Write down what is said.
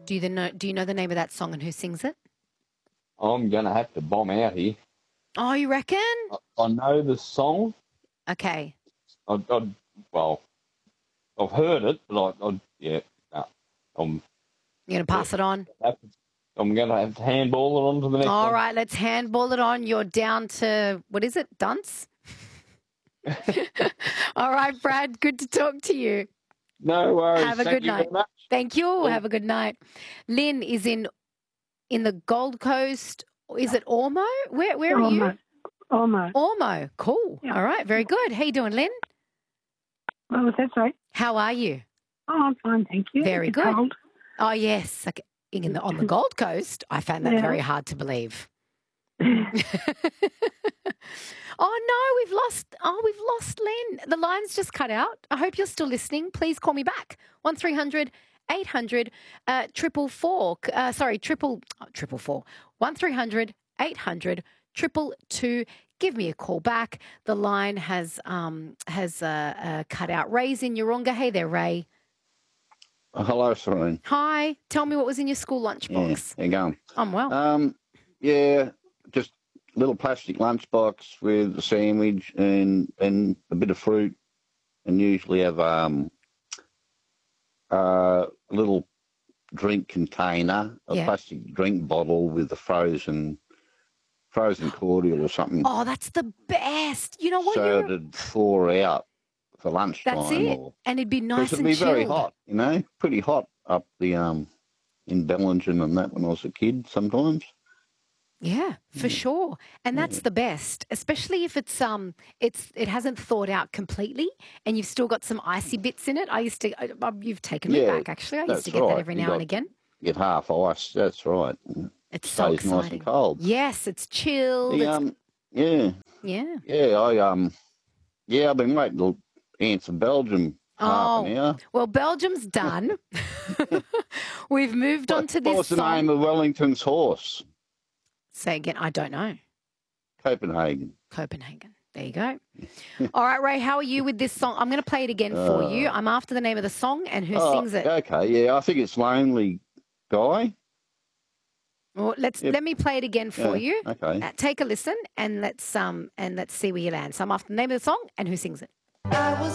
Do you know the name of that song and who sings it? I'm going to have to bomb out here. Oh, you reckon? I know the song. Okay. I've heard it, but I'm You're going to pass it on? I'm going to have to handball it on to the next one. All right, let's handball it on. You're down to, what is it, dunce? All right, Brad, good to talk to you. No worries. Have a good night. Thank you. Have a good night. Lynn is in the Gold Coast. Is it Ormo? Where are you? Ormo. Ormo. Cool. Yeah. All right, very good. How you doing, Lynn? Well, that's right. How are you? Oh, I'm fine, thank you. Very good. Cold. Oh, yes. Okay. On the Gold Coast, I found that very hard to believe. Oh no, we've lost Lynn. The line's just cut out. I hope you're still listening. Please call me back. 1300 800 444. Sorry, triple 1300 800 222. Give me a call back. The line has cut out. Ray's in Yeronga. Hey there, Ray. Hello, Serene. Hi. Tell me what was in your school lunchbox. Yeah, how you going? I'm well. Yeah, just a little plastic lunchbox with a sandwich and a bit of fruit, and usually have a little drink container, a plastic drink bottle with a frozen cordial or something. Oh, that's the best. You know what? So it'd thaw out for lunchtime. That's it. And it'd be nice and chilled. It'd be very hot, pretty hot up the in Bellingen and that when I was a kid sometimes. Yeah, for sure. And that's the best, especially if it hasn't thawed out completely and you've still got some icy bits in it. You've taken me back, actually. I used to get that every now and again. Get half ice, that's right. It's so exciting. Nice and cold. Yes, it's chilled. Yeah. Yeah. I've been waiting to answer Belgium half an hour. Well, Belgium's done. We've moved on to this. What's the name of Wellington's horse? Say again. I don't know. Copenhagen. There you go. All right, Ray, how are you with this song? I'm going to play it again for you. I'm after the name of the song and who sings it. Okay, yeah, I think it's Lonely Guy. Well, let me play it again for you. Okay. Take a listen and let's see where you land. So I'm after the name of the song and who sings it. I was